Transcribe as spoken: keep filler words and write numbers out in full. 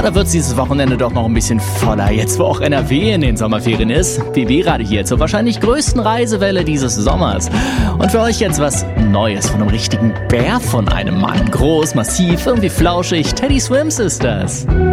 da wird's dieses Wochenende doch noch ein bisschen voller, jetzt wo auch N R W in den Sommerferien ist. B B-Radio hier zur wahrscheinlich größten Reisewelle dieses Sommers. Und für euch jetzt was Neues von einem richtigen Bär von einem Mann. Groß, massiv, irgendwie flauschig. Teddy Swims ist das.